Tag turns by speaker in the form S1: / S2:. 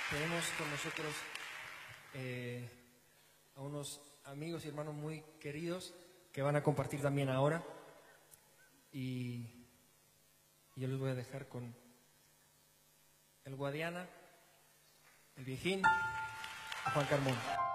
S1: Tenemos con nosotros a unos amigos y hermanos muy queridos que van a compartir también ahora. Y yo les voy a dejar con el Guadiana, el Viejín, a Juan Carmona.